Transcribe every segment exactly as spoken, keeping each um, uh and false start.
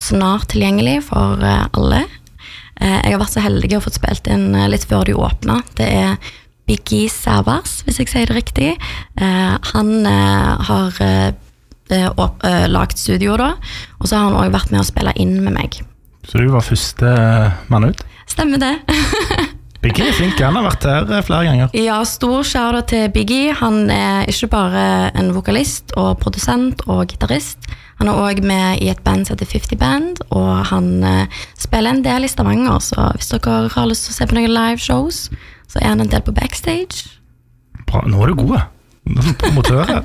snart tilgjengelig for uh, alle. Uh, jeg har vært så heldig å få spilt inn uh, litt før de åpnet. Det er Biggie Savas, hvis jeg sier det riktig. Uh, han uh, har uh, opp, uh, lagt studio da, og så har han også vært med å spille inn med meg. Så du var første mann ut? Stemmer det. Biggie er flink, han har vært her flere ganger. Ja, stor shout-out til Biggie. Han er ikke bare en vokalist og produsent og gitarist. Han er også med i et band som heter fifty Band, og han uh, spiller en del i Stavanger, så hvis dere har lyst til å se på noen live shows, så er han en del på backstage. Bra, nå er du god. Nå er du promotør her.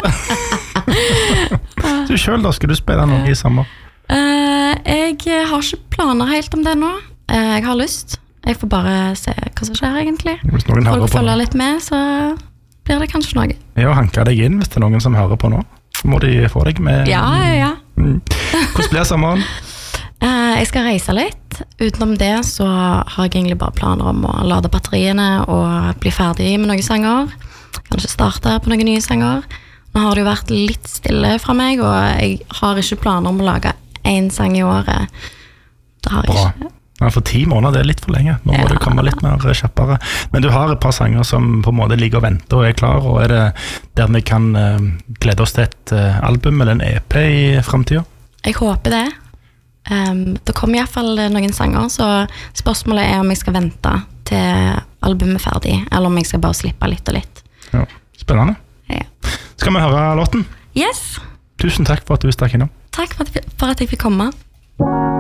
Du selv da, skal du spille noe i sommer? Uh, jeg har ikke planer helt om det nå. Uh, jeg har lyst. Jeg får bare se hva som skjer egentlig. Hvis noen hører Folk på følger nå. litt med, så blir det kanskje noe. Ja, hanker deg inn hvis det er noen som hører på nå. Må de få deg med? Ja, ja, ja. Mm. Hvordan blir sommeren? Uh, jeg skal reise litt. Utenom det så har jeg egentlig bare planer om å lade batteriene og bli ferdig med noen sanger. Kanskje starte på noen nye sanger. Nå har det jo vært litt stille fra meg, og jeg har ikke planer om å lage en sang i året. Det har jeg Bra. ikke. Ja, for ti måneder det er litt for lenge. Nå må Ja. du komme litt mer kjappere. Men du har et par sanger som på en måte ligger og venter og er klar, og er det der vi kan uh, glede oss til et uh, album eller en E P i fremtiden? Jeg håper det. Um, det kommer i hvert fall noen sanger, så spørsmålet er om jeg skal vente til albumet er ferdig, eller om jeg skal bare slippe litt og litt. Ja, spennende. Ja. Skal vi høre låten? Yes! Tusen takk for at du stakk innom. Takk for at, for at jeg fikk komme.